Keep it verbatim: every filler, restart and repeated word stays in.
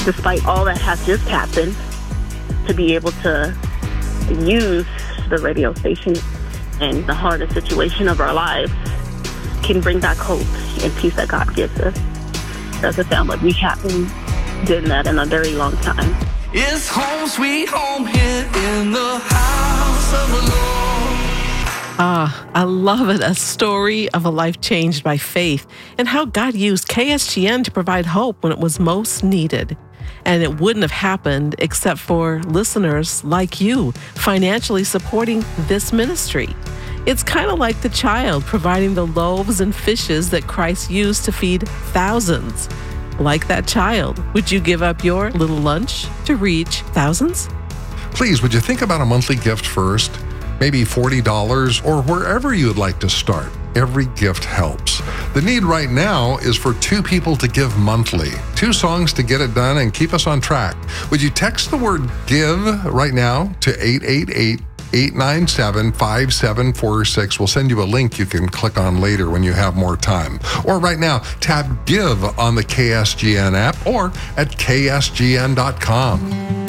despite all that has just happened, to be able to use the radio station in the hardest situation of our lives can bring back hope and peace that God gives us. As a family, we haven't done that in a very long time. It's home sweet home here in the house of the Lord. Ah, I love it. A story of a life changed by faith and how God used K S G N to provide hope when it was most needed. And it wouldn't have happened except for listeners like you financially supporting this ministry. It's kind of like the child providing the loaves and fishes that Christ used to feed thousands. Like that child, would you give up your little lunch to reach thousands? Please, would you think about a monthly gift first? Maybe forty dollars or wherever you would like to start. Every gift helps. The need right now is for two people to give monthly. Two songs to get it done and keep us on track. Would you text the word GIVE right now to eight eight eight, eight nine seven, five seven four six. We'll send you a link you can click on later when you have more time. Or right now, tap GIVE on the K S G N app or at K S G N dot com.